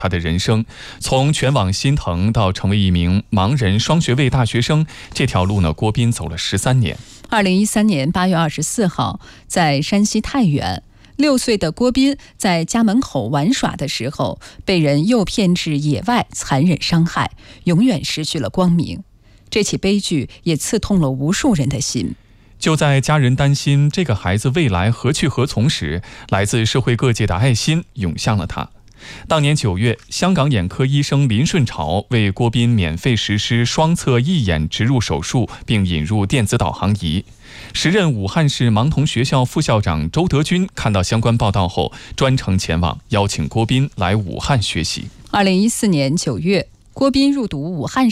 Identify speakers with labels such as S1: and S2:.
S1: 他的人生，从全网心疼到成为一名盲人双学位大学生，这条路呢，郭斌走了13年。
S2: 2013年8月24号，在山西太原，6岁的郭斌在家门口玩耍的时候，被人诱骗至野外，残忍伤害，永远失去了光明。这起悲剧也刺痛了无数人的心。
S1: 就在家人担心这个孩子未来何去何从时，来自社会各界的爱心涌向了他。当年9月，香港眼科医生林顺潮为郭斌免费实施双侧义眼植入手术，并引入电子导航仪。时任武汉市盲童学校副校长周德军看到相关报道后，专程前往邀请郭斌来武汉学习。
S2: 2014年9月，郭斌入读武汉